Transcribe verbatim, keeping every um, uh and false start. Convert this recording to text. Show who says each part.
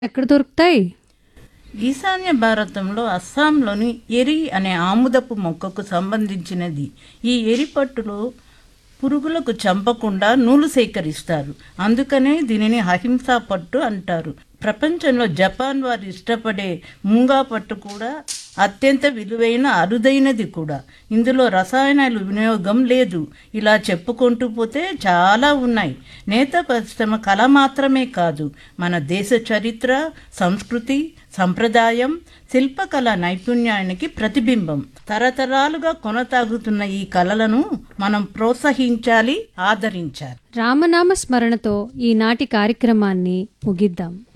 Speaker 1: ఎక్కడ దొరుకుతాయి?
Speaker 2: ఈశాన్య భారతంలో అస్సాంలోని ఎరి అనే ఆముదపు మొక్కకు సంబంధించినది. ఈ ఎరి పట్టులో పురుగులకు చంపకుండా నూలు సేకరిస్తారు. అందుకనే దీనిని అహింసా పట్టు అంటారు. ప్రపంచంలో జపాన్ వారు ఇష్టపడే ముంగా పట్టు కూడా అత్యంత విలువైన అరుదైనది కూడా. ఇందులో రసాయనాలు వినియోగం లేదు. ఇలా చెప్పుకుంటూ పోతే చాలా ఉన్నాయి. నేత పరిశ్రమ కళ మాత్రమే కాదు, మన దేశ చరిత్ర, సంస్కృతి, సంప్రదాయం, శిల్పకళ నైపుణ్యానికి ప్రతిబింబం. తరతరాలుగా కొనసాగుతున్న ఈ కళలను మనం ప్రోత్సహించాలి, ఆదరించాలి.
Speaker 1: రామనామ స్మరణతో ఈనాటి కార్యక్రమాన్ని ముగిద్దాం.